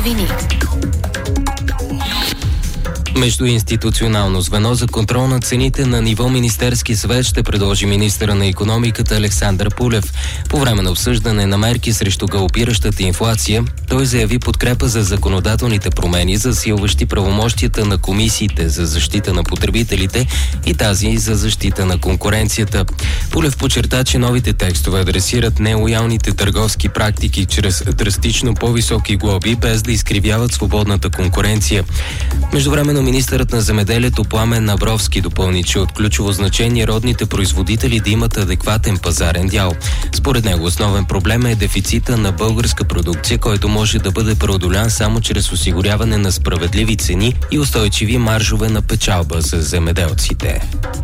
новини. Междуинституционално звено за контрол на цените на ниво Министерски съвет ще предложи министъра на икономиката Александър Пулев. По време на обсъждане на мерки срещу галопиращата инфлация, той заяви подкрепа за законодателните промени, засилващи правомощията на комисиите за защита на потребителите и тази за защита на конкуренцията. Пулев подчерта, че новите текстове адресират нелоялните търговски практики чрез драстично по-високи глоби, без да изкривяват свободната конкуренция. Междувременно министърът на земеделието Пламен Абровски допълни, че от ключово значение родните производители да имат адекватен пазарен дял. Според него основен проблем е дефицита на българска продукция, който може да бъде преодолян само чрез осигуряване на справедливи цени и устойчиви маржове на печалба за земеделците.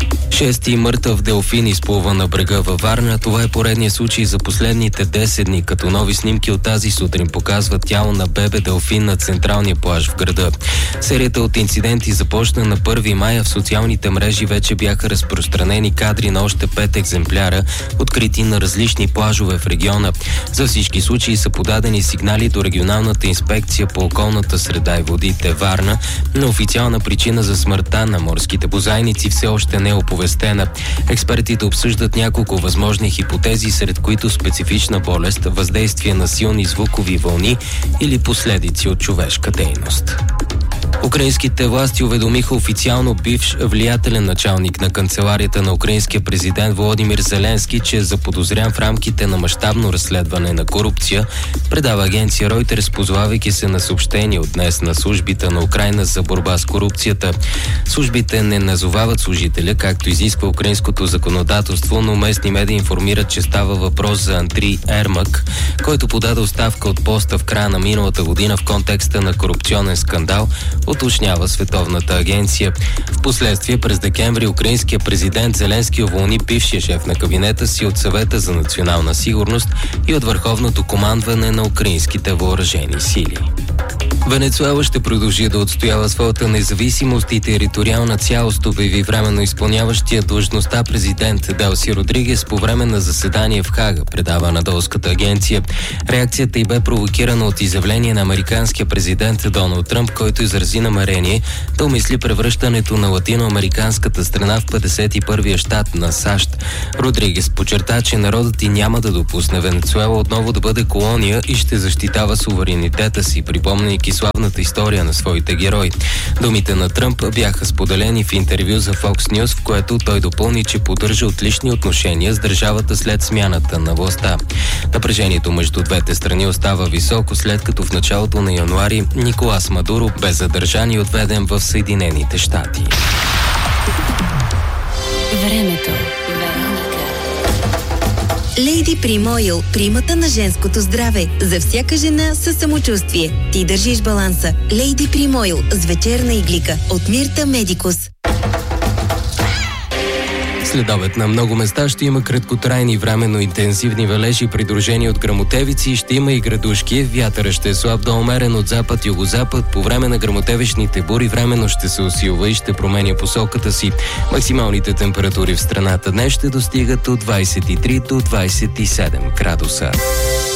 Шести мъртъв делфин изплува на брега във Варна. Това е поредният случай за последните 10 дни, като нови снимки от тази сутрин показват тяло на бебе делфин на централния плаж в града. Серията от инциденти започна на 1 май, в социалните мрежи вече бяха разпространени кадри на още 5 екземпляра, открити на различни плажове в региона. За всички случаи са подадени сигнали до регионалната инспекция по околната среда и водите Варна, но официална причина за смъртта на морските бозайници все още не е оповестена. Експертите обсъждат няколко възможни хипотези, сред които специфична болест, въздействие на силни звукови вълни или последици от човешка дейност. Украинските власти уведомиха официално бивш влиятелен началник на канцеларията на украинския президент Володимир Зеленски, че е заподозрян в рамките на мащабно разследване на корупция, предава агенция Reuters, позовавайки се на съобщение от днес на службите на Украйна за борба с корупцията. Службите не назовават служителя, както изисква украинското законодателство, но местни медии информират, че става въпрос за Андрій Ермак, който подаде оставка от поста в края на миналата година в контекста на корупционен скандал, уточнява Световната агенция. Впоследствие през декември украинският президент Зеленски уволни бившия шеф на кабинета си от Съвета за национална сигурност и от Върховното командване на украинските въоръжени сили. Венецуела ще продължи да отстоява своята независимост и териториална цялост, обяви временно изпълняващия длъжността президент Делси Родригес по време на заседание в Хага, предава Анадолската агенция. Реакцията й бе провокирана от изявление на американския президент Доналд Тръмп, който изрази намерение да умисли превръщането на латиноамериканската страна в 51-я щат на САЩ. Родригес подчерта, че народът й няма да допусне Венецуела отново да бъде колония и ще защитава суверенитета си, припомняйки славната история на своите герои. Думите на Тръмп бяха споделени в интервю за Fox News, в което той допълни, че поддържа отлични отношения с държавата след смяната на властта. Напрежението между двете страни остава високо, след като в началото на януари Николас Мадуро бе задържан и отведен в Съединените щати. Времето. Lady Prim Oil, примата на женското здраве. За всяка жена със самочувствие. Ти държиш баланса. Lady Prim Oil с вечерна иглика от Мирта Медикус. След обед на много места ще има краткотрайни временно интензивни валежи, придружени от гръмотевици, ще има и градушки. Вятъра ще е слаб до умерен от запад-югозапад. По време на гръмотевичните бури временно ще се усилва и ще променя посоката си. Максималните температури в страната днес ще достигат от 23 до 27 градуса.